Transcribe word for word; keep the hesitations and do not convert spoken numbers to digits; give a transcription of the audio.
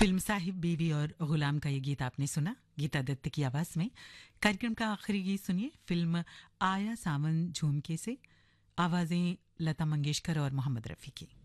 Film Sahib बीवी और गुलाम का ये गीत आपने सुना गीता दत्त की आवाज में। कार्यक्रम का आखिरी गीत सुनिए फिल्म आया सावन झूमके से, आवाजें लता मंगेशकर और मोहम्मद रफी की।